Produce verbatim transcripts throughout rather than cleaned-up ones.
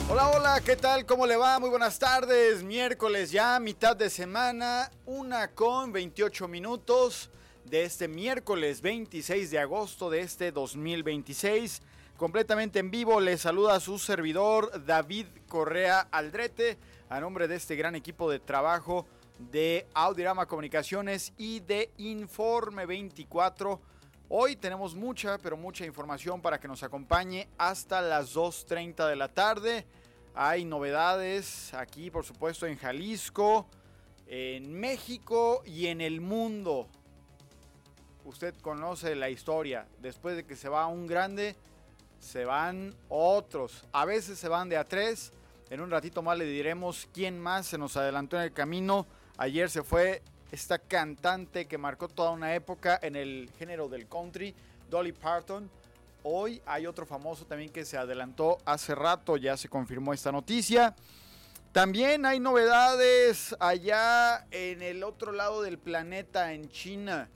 Hola, hola, ¿qué tal? ¿Cómo le va? Muy buenas tardes, miércoles ya, mitad de semana, una con veintiocho minutos de este miércoles veintiséis de agosto de este dos mil veintiséis. Completamente en vivo les saluda a su servidor David Correa Aldrete, a nombre de este gran equipo de trabajo de Audirama Comunicaciones y de Informe veinticuatro. Hoy tenemos mucha, pero mucha información para que nos acompañe hasta las dos treinta de la tarde. Hay novedades aquí, por supuesto, en Jalisco, en México y en el mundo. Usted conoce la historia. Después de que se va un grande, se van otros. A veces se van de a tres. En un ratito más le diremos quién más se nos adelantó en el camino. Ayer se fue esta cantante que marcó toda una época en el género del country, Dolly Parton. Hoy hay otro famoso también que se adelantó hace rato, ya se confirmó esta noticia. También hay novedades allá en el otro lado del planeta, en China.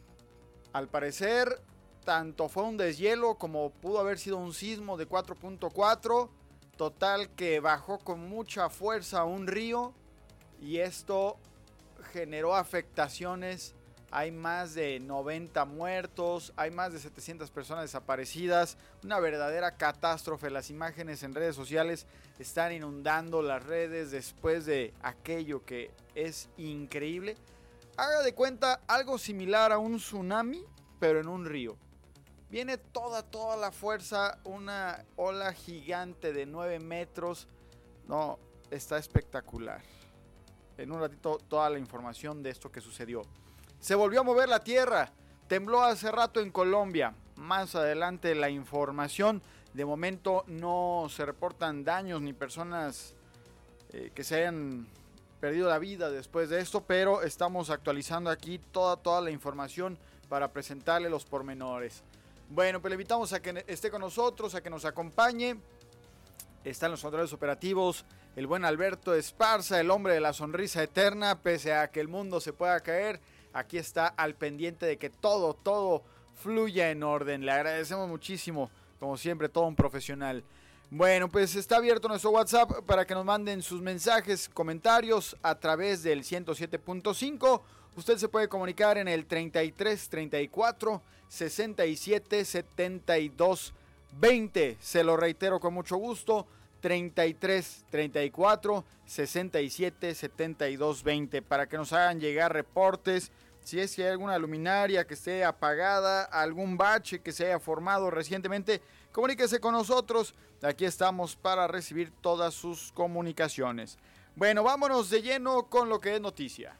Al parecer, tanto fue un deshielo como pudo haber sido un sismo de cuatro punto cuatro. Total que bajó con mucha fuerza un río y esto generó afectaciones. Hay más de noventa muertos, hay más de setecientas personas desaparecidas, una verdadera catástrofe. Las imágenes en redes sociales están inundando las redes después de aquello que es increíble. Haga de cuenta algo similar a un tsunami, pero en un río. Viene toda, toda la fuerza, una ola gigante de nueve metros. No, está espectacular. En un ratito toda la información de esto que sucedió. Se volvió a mover la tierra, tembló hace rato en Colombia. Más adelante la información. De momento no se reportan daños ni personas eh, que se hayan perdido la vida después de esto, pero estamos actualizando aquí toda, toda la información para presentarle los pormenores. Bueno, pues le invitamos a que esté con nosotros, a que nos acompañe. Están los controles operativos el buen Alberto Esparza, el hombre de la sonrisa eterna, pese a que el mundo se pueda caer. Aquí está al pendiente de que todo, todo fluya en orden. Le agradecemos muchísimo, como siempre, todo un profesional. Bueno, pues está abierto nuestro WhatsApp para que nos manden sus mensajes, comentarios a través del ciento siete punto cinco. Usted se puede comunicar en el treinta y tres, treinta y cuatro, sesenta y siete, setenta y dos, veinte. Se lo reitero con mucho gusto. treinta y tres, treinta y cuatro, sesenta y siete, setenta y dos, veinte. Para que nos hagan llegar reportes. Si es que hay alguna luminaria que esté apagada, algún bache que se haya formado recientemente, comuníquese con nosotros. Aquí estamos para recibir todas sus comunicaciones. Bueno, vámonos de lleno con lo que es noticia.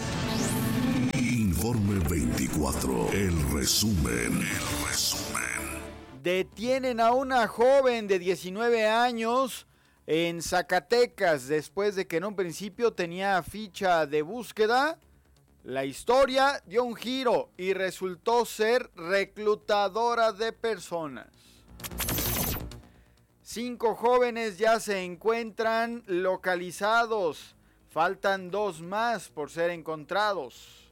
Informe veinticuatro, el resumen, el resumen. Detienen a una joven de diecinueve años en Zacatecas después de que en un principio tenía ficha de búsqueda. La historia dio un giro y resultó ser reclutadora de personas. Cinco jóvenes ya se encuentran localizados. Faltan dos más por ser encontrados.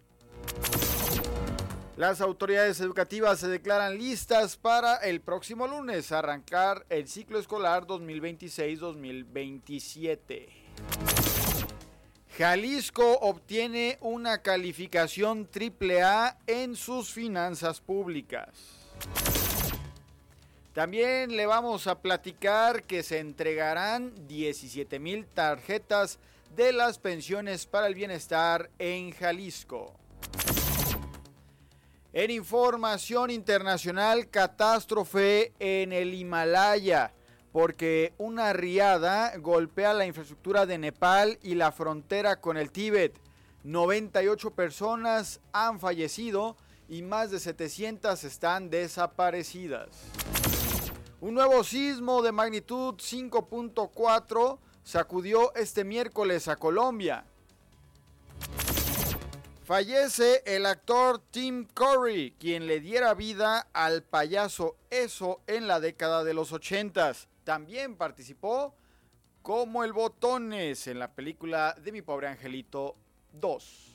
Las autoridades educativas se declaran listas para el próximo lunes arrancar el ciclo escolar dos mil veintiséis dos mil veintisiete. Jalisco obtiene una calificación triple A en sus finanzas públicas. También le vamos a platicar que se entregarán diecisiete mil tarjetas de las pensiones para el bienestar en Jalisco. En información internacional, catástrofe en el Himalaya, porque una riada golpea la infraestructura de Nepal y la frontera con el Tíbet. noventa y ocho personas han fallecido y más de setecientas están desaparecidas. Un nuevo sismo de magnitud cinco punto cuatro sacudió este miércoles a Colombia. Fallece el actor Tim Curry, quien le diera vida al payaso Eso en la década de los ochentas. También participó como el Botones en la película de Mi Pobre Angelito dos.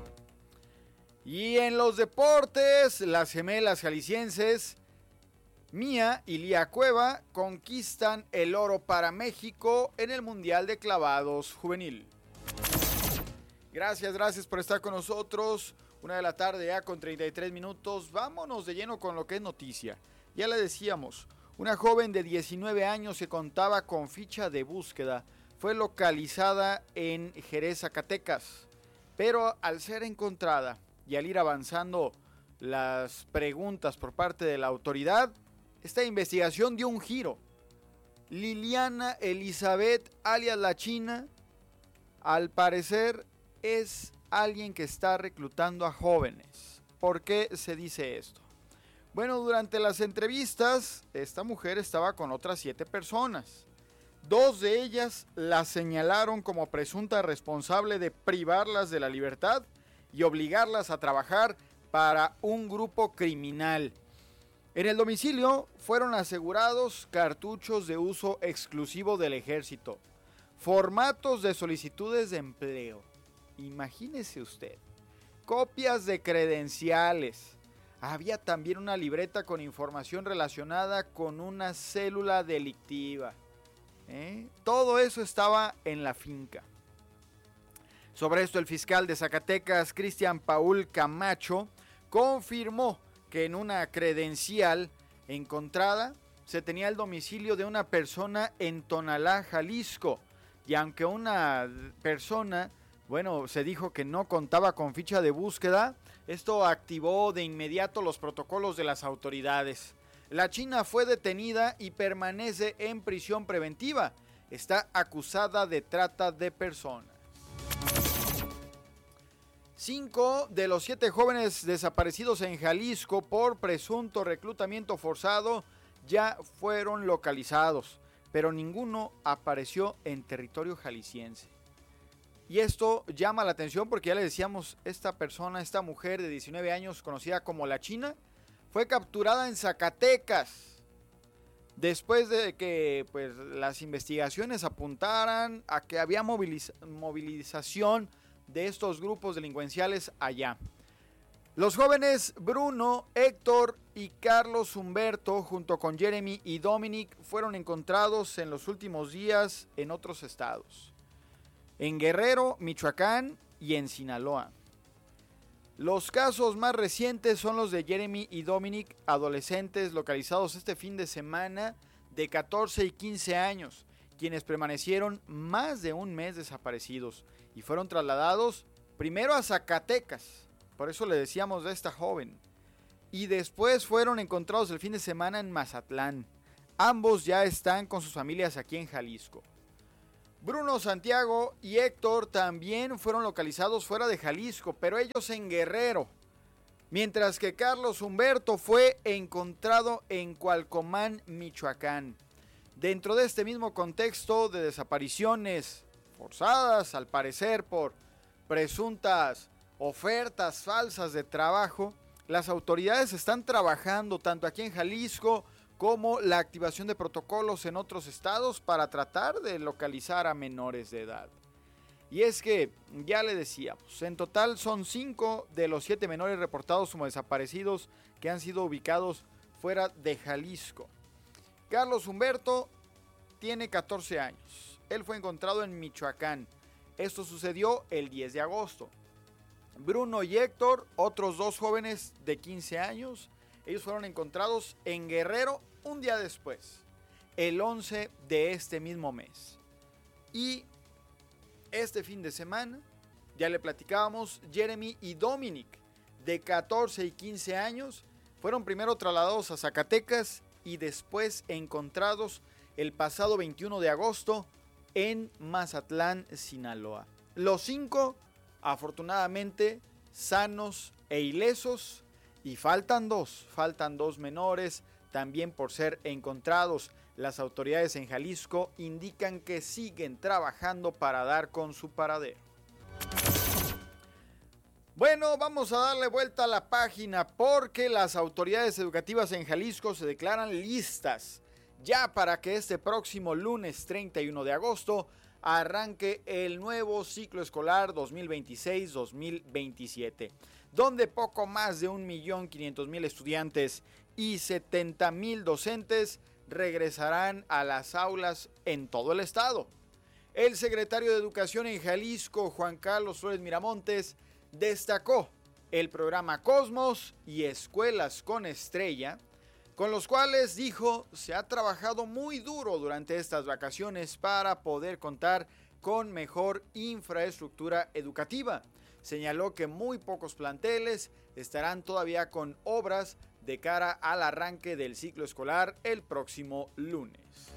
Y en los deportes, las gemelas jaliscienses Mía y Lía Cueva conquistan el oro para México en el Mundial de Clavados Juvenil. Gracias, gracias por estar con nosotros. Una de la tarde ya con treinta y tres minutos. Vámonos de lleno con lo que es noticia. Ya le decíamos, una joven de diecinueve años que contaba con ficha de búsqueda fue localizada en Jerez, Zacatecas. Pero al ser encontrada y al ir avanzando las preguntas por parte de la autoridad, esta investigación dio un giro. Liliana Elizabeth, alias La China, al parecer es alguien que está reclutando a jóvenes. ¿Por qué se dice esto? Bueno, durante las entrevistas, esta mujer estaba con otras siete personas. Dos de ellas la señalaron como presunta responsable de privarlas de la libertad y obligarlas a trabajar para un grupo criminal. En el domicilio fueron asegurados cartuchos de uso exclusivo del ejército, formatos de solicitudes de empleo, imagínese usted, copias de credenciales. Había también una libreta con información relacionada con una célula delictiva. ¿Eh? Todo eso estaba en la finca. Sobre esto, el fiscal de Zacatecas, Cristian Paul Camacho, confirmó que en una credencial encontrada se tenía el domicilio de una persona en Tonalá, Jalisco. Y aunque una persona, bueno, se dijo que no contaba con ficha de búsqueda, esto activó de inmediato los protocolos de las autoridades. La China fue detenida y permanece en prisión preventiva. Está acusada de trata de personas. Cinco de los siete jóvenes desaparecidos en Jalisco por presunto reclutamiento forzado ya fueron localizados, pero ninguno apareció en territorio jalisciense. Y esto llama la atención porque ya le decíamos, esta persona, esta mujer de diecinueve años conocida como La China, fue capturada en Zacatecas después de que pues, las investigaciones apuntaran a que había moviliz- movilización de estos grupos delincuenciales allá. Los jóvenes Bruno, Héctor y Carlos Humberto, junto con Jeremy y Dominic, fueron encontrados en los últimos días en otros estados, en Guerrero, Michoacán y en Sinaloa. Los casos más recientes son los de Jeremy y Dominic, adolescentes localizados este fin de semana de catorce y quince años, quienes permanecieron más de un mes desaparecidos y fueron trasladados primero a Zacatecas, por eso le decíamos de esta joven, y después fueron encontrados el fin de semana en Mazatlán. Ambos ya están con sus familias aquí en Jalisco. Bruno, Santiago y Héctor también fueron localizados fuera de Jalisco, pero ellos en Guerrero, mientras que Carlos Humberto fue encontrado en Cualcomán, Michoacán. Dentro de este mismo contexto de desapariciones forzadas, al parecer por presuntas ofertas falsas de trabajo, las autoridades están trabajando tanto aquí en Jalisco como la activación de protocolos en otros estados para tratar de localizar a menores de edad. Y es que, ya le decíamos, en total son cinco de los siete menores reportados como desaparecidos que han sido ubicados fuera de Jalisco. Carlos Humberto tiene catorce años. Él fue encontrado en Michoacán. Esto sucedió el diez de agosto. Bruno y Héctor, otros dos jóvenes de quince años, ellos fueron encontrados en Guerrero un día después, el once de este mismo mes. Y este fin de semana, ya le platicábamos, Jeremy y Dominic, de catorce y quince años, fueron primero trasladados a Zacatecas y después encontrados el pasado veintiuno de agosto en Mazatlán, Sinaloa. Los cinco, afortunadamente, sanos e ilesos, y faltan dos, faltan dos menores también por ser encontrados. Las autoridades en Jalisco indican que siguen trabajando para dar con su paradero. Bueno, vamos a darle vuelta a la página porque las autoridades educativas en Jalisco se declaran listas ya para que este próximo lunes treinta y uno de agosto arranque el nuevo ciclo escolar dos mil veintiséis dos mil veintisiete, donde poco más de un millón quinientos mil estudiantes y setenta mil docentes regresarán a las aulas en todo el estado. El secretario de Educación en Jalisco, Juan Carlos Flores Miramontes, destacó el programa Cosmos y Escuelas con Estrella, con los cuales, dijo, se ha trabajado muy duro durante estas vacaciones para poder contar con mejor infraestructura educativa. Señaló que muy pocos planteles estarán todavía con obras de cara al arranque del ciclo escolar el próximo lunes.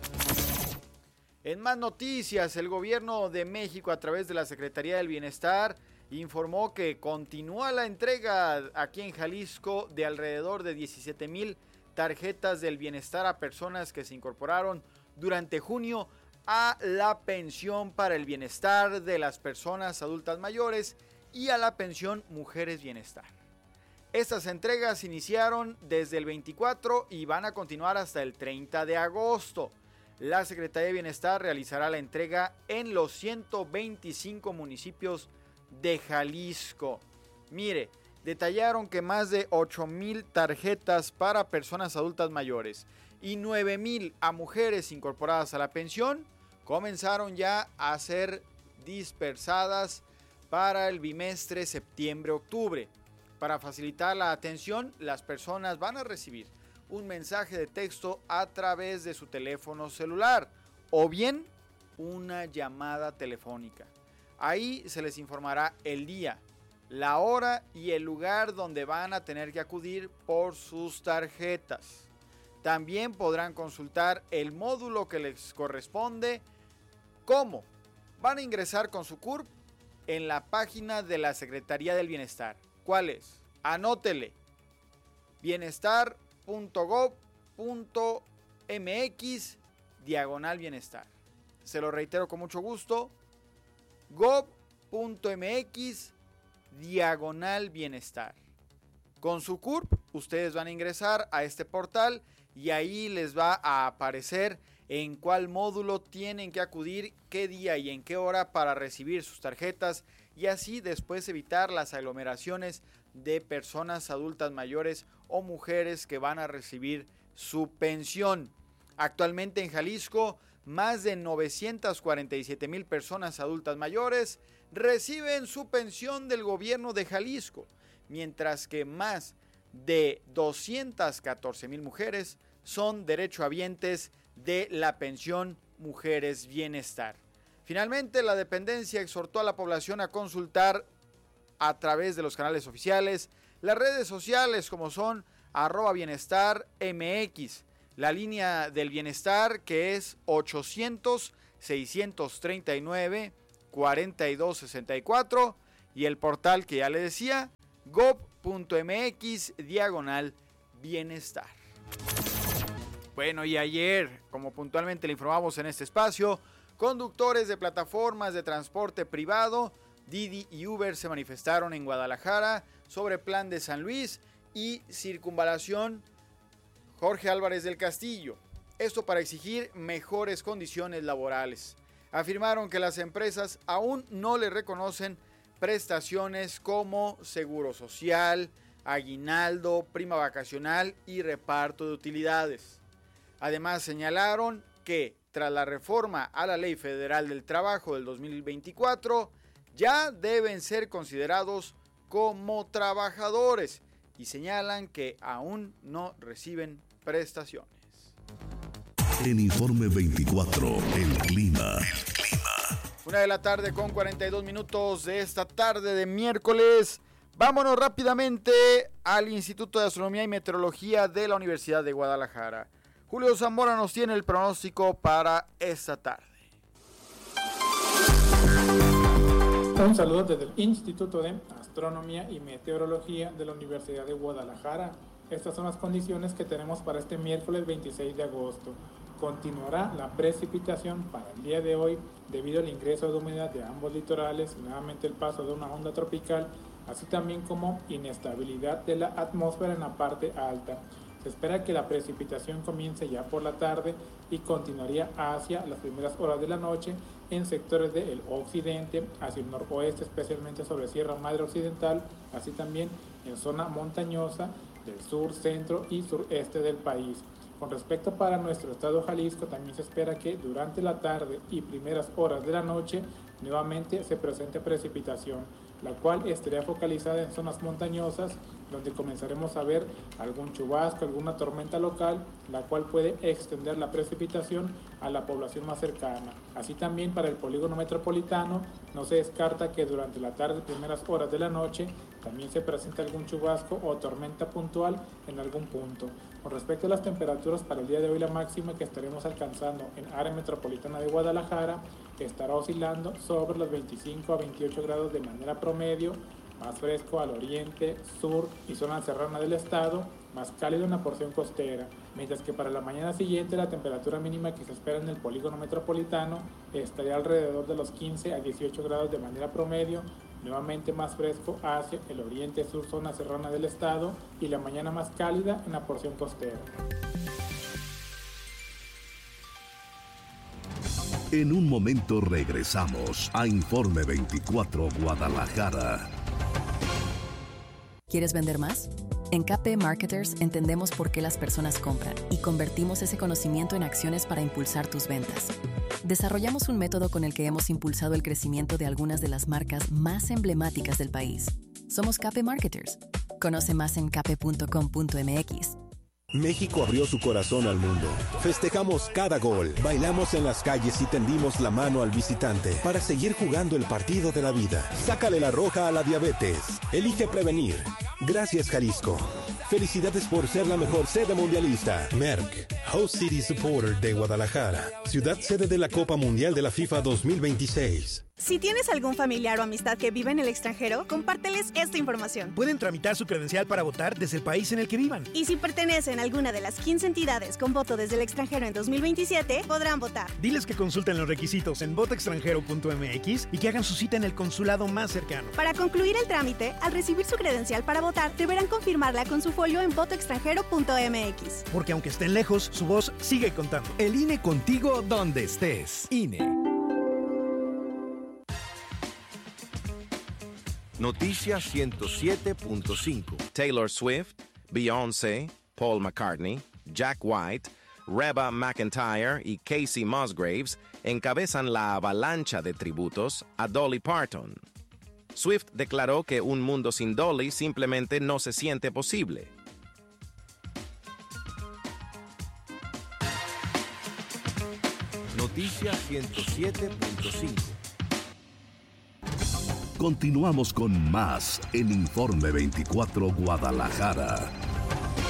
En más noticias, el gobierno de México, a través de la Secretaría del Bienestar, informó que continúa la entrega aquí en Jalisco de alrededor de diecisiete mil tarjetas del bienestar a personas que se incorporaron durante junio a la pensión para el bienestar de las personas adultas mayores y a la pensión Mujeres Bienestar. Estas entregas iniciaron desde el veinticuatro y van a continuar hasta el treinta de agosto. La Secretaría de Bienestar realizará la entrega en los ciento veinticinco municipios de Jalisco. Mire, detallaron que más de ocho mil tarjetas para personas adultas mayores y nueve mil a mujeres incorporadas a la pensión comenzaron ya a ser dispersadas para el bimestre septiembre-octubre. Para facilitar la atención, las personas van a recibir un mensaje de texto a través de su teléfono celular o bien una llamada telefónica. Ahí se les informará el día, la hora y el lugar donde van a tener que acudir por sus tarjetas. También podrán consultar el módulo que les corresponde. ¿Cómo? Van a ingresar con su C U R P en la página de la Secretaría del Bienestar. ¿Cuál es? Anótele. bienestar punto gob punto mx diagonal bienestar. Se lo reitero con mucho gusto. gob punto mx diagonal bienestar. Con su C U R P ustedes van a ingresar a este portal y ahí les va a aparecer en cuál módulo tienen que acudir, qué día y en qué hora para recibir sus tarjetas y así después evitar las aglomeraciones de personas adultas mayores o mujeres que van a recibir su pensión. Actualmente en Jalisco, más de novecientas cuarenta y siete mil personas adultas mayores reciben su pensión del gobierno de Jalisco, mientras que más de doscientas catorce mil mujeres son derechohabientes de la pensión Mujeres Bienestar. Finalmente, la dependencia exhortó a la población a consultar a través de los canales oficiales las redes sociales como son arroba bienestar mx, la línea del bienestar que es ochocientos, seiscientos treinta y nueve, cuarenta y dos sesenta y cuatro y el portal que ya le decía, gob punto mx diagonal bienestar. Bueno, y ayer, como puntualmente le informamos en este espacio, conductores de plataformas de transporte privado, Didi y Uber se manifestaron en Guadalajara sobre Plan de San Luis y Circunvalación Jorge Álvarez del Castillo. Esto para exigir mejores condiciones laborales. Afirmaron que las empresas aún no le reconocen prestaciones como seguro social, aguinaldo, prima vacacional y reparto de utilidades. Además señalaron que tras la reforma a la Ley Federal del Trabajo del dos mil veinticuatro ya deben ser considerados como trabajadores y señalan que aún no reciben prestaciones. En Informe veinticuatro, el clima. El clima. Una de la tarde con cuarenta y dos minutos de esta tarde de miércoles. Vámonos rápidamente al Instituto de Astronomía y Meteorología de la Universidad de Guadalajara. Julio Zamora nos tiene el pronóstico para esta tarde. Un saludo desde el Instituto de Astronomía y Meteorología de la Universidad de Guadalajara. Estas son las condiciones que tenemos para este miércoles veintiséis de agosto. Continuará la precipitación para el día de hoy debido al ingreso de humedad de ambos litorales y nuevamente el paso de una onda tropical, así también como inestabilidad de la atmósfera en la parte alta. Se espera que la precipitación comience ya por la tarde y continuaría hacia las primeras horas de la noche en sectores del occidente, hacia el noroeste, especialmente sobre Sierra Madre Occidental, así también en zona montañosa del sur, centro y sureste del país. Con respecto para nuestro estado Jalisco, también se espera que durante la tarde y primeras horas de la noche nuevamente se presente precipitación, la cual estaría focalizada en zonas montañosas, donde comenzaremos a ver algún chubasco, alguna tormenta local, la cual puede extender la precipitación a la población más cercana. Así también para el polígono metropolitano, no se descarta que durante la tarde y primeras horas de la noche también se presente algún chubasco o tormenta puntual en algún punto. Con respecto a las temperaturas para el día de hoy, la máxima que estaremos alcanzando en área metropolitana de Guadalajara estará oscilando sobre los veinticinco a veintiocho grados de manera promedio, más fresco al oriente, sur y zona serrana del estado, más cálido en la porción costera, mientras que para la mañana siguiente la temperatura mínima que se espera en el polígono metropolitano estaría alrededor de los quince a dieciocho grados de manera promedio, nuevamente más fresco hacia el oriente, sur, zona serrana del estado y la mañana más cálida en la porción costera. En un momento regresamos a Informe veinticuatro Guadalajara. ¿Quieres vender más? En K P Marketers entendemos por qué las personas compran y convertimos ese conocimiento en acciones para impulsar tus ventas. Desarrollamos un método con el que hemos impulsado el crecimiento de algunas de las marcas más emblemáticas del país. Somos K P Marketers. Conoce más en k p punto com punto m x. México abrió su corazón al mundo. Festejamos cada gol, bailamos en las calles y tendimos la mano al visitante para seguir jugando el partido de la vida. Sácale la roja a la diabetes. Elige prevenir. Gracias, Jalisco. Felicidades por ser la mejor sede mundialista. Merck, Host City Supporter de Guadalajara, ciudad sede de la Copa Mundial de la FIFA dos mil veintiséis. Si tienes algún familiar o amistad que vive en el extranjero, compárteles esta información. Pueden tramitar su credencial para votar desde el país en el que vivan. Y si pertenecen a alguna de las quince entidades con voto desde el extranjero en dos mil veintisiete, podrán votar. Diles que consulten los requisitos en voto extranjero punto m x y que hagan su cita en el consulado más cercano. Para concluir el trámite, al recibir su credencial para votar, deberán confirmarla con su folio en voto extranjero punto m x. Porque aunque estén lejos, su voz sigue contando. El I N E contigo donde estés. I N E. Noticias ciento siete punto cinco. Taylor Swift, Beyoncé, Paul McCartney, Jack White, Reba McEntire y Casey Musgraves encabezan la avalancha de tributos a Dolly Parton. Swift declaró que un mundo sin Dolly simplemente no se siente posible. Noticias ciento siete punto cinco. Continuamos con más en Informe veinticuatro Guadalajara.